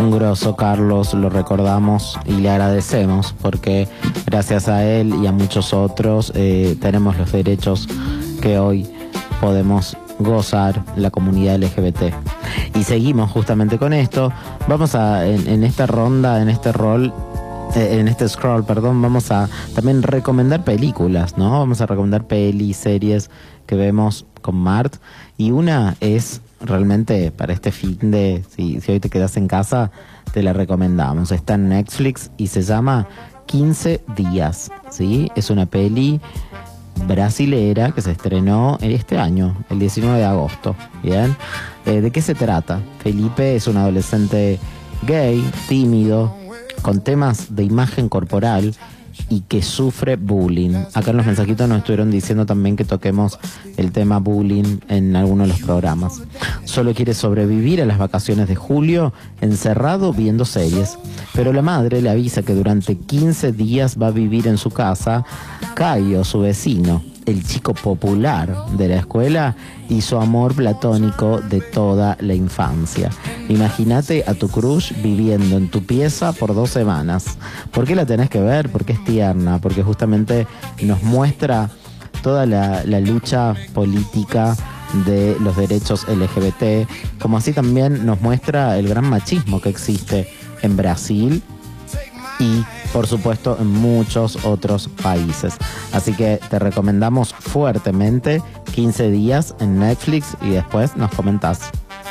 un grosso, Carlos, lo recordamos y le agradecemos porque gracias a él y a muchos otros tenemos los derechos que hoy podemos gozar la comunidad LGBT. Y seguimos justamente con esto. Vamos a, en esta ronda, en este rol, en este scroll, perdón, vamos a también recomendar películas, ¿no? Vamos a recomendar pelis, series que vemos con Mart. Y una es realmente para este fin de, si hoy te quedas en casa, te la recomendamos. Está en Netflix y se llama 15 días, ¿sí? Es una peli brasilera que se estrenó este año, el 19 de agosto, ¿bien? ¿De qué se trata? Felipe es un adolescente gay, tímido, con temas de imagen corporal y que sufre bullying. Acá en los mensajitos nos estuvieron diciendo también que toquemos el tema bullying en alguno de los programas. Solo quiere sobrevivir a las vacaciones de julio encerrado viendo series, pero la madre le avisa que durante 15 días va a vivir en su casa Caio, su vecino, el chico popular de la escuela y su amor platónico de toda la infancia. Imagínate a tu crush viviendo en tu pieza por 2 semanas. ¿Por qué la tenés que ver? Porque es tierna, porque justamente nos muestra toda la lucha política de los derechos LGBT, como así también nos muestra el gran machismo que existe en Brasil y por supuesto en muchos otros países. Así que te recomendamos fuertemente 15 días en Netflix y después nos comentás.